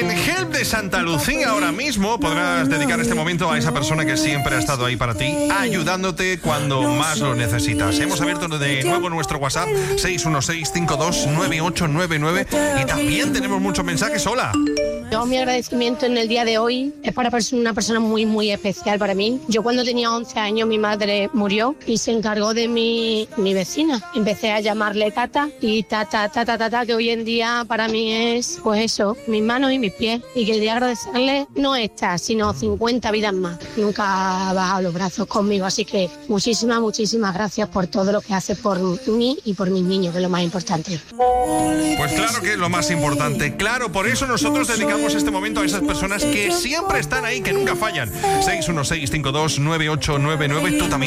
en Help de Santa Lucía ahora mismo. Podrás dedicar este momento a esa persona que siempre ha estado ahí para ti, ayudándote cuando más lo necesitas. Hemos abierto de nuevo nuestro WhatsApp 616-529899 y también tenemos muchos mensajes. Hola. Yo, mi agradecimiento en el día de hoy es para una persona muy, muy especial para mí. Yo cuando tenía 11 años mi madre murió y se encargó de mi vecina. Empecé a llamarle Tata y Tata, que hoy en día para mí es, pues eso, mis manos y mis pies. Y quería agradecerle no esta, sino 50 vidas más. Nunca ha bajado los brazos conmigo, así que muchísimas gracias por todo lo que hace por mí y por mis niños, que es lo más importante. Pues claro que es lo más importante. Claro, por eso nosotros dedicamos este momento a esas personas que siempre están ahí, que nunca fallan. 616-529899. Tú también